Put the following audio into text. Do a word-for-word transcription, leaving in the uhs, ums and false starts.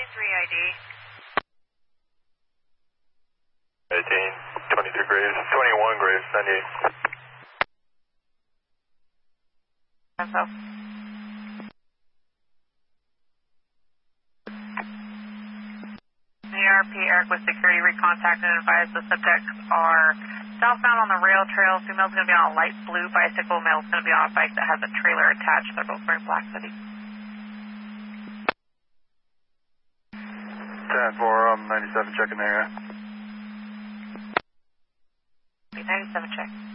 three I D. eighteen, twenty-two Graves, twenty-one Graves, ninety-eight. Info. E R P Eric with security recontacted and advised the subjects are southbound on the rail trail. Female's going to be on a light blue bicycle. Male's going to be on a bike that has a trailer attached. They're both wearing black hoodies. ten four, um, ninety-seven checking the area. ninety-seven check.